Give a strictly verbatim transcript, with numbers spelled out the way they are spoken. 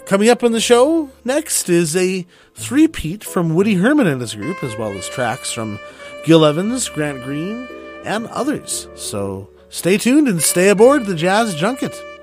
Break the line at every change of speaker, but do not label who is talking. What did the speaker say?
Coming up on the show next is a three-peat from Woody Herman and his group, as well as tracks from Gil Evans, Grant Green, and others. So stay tuned and stay aboard the Jazz Junket.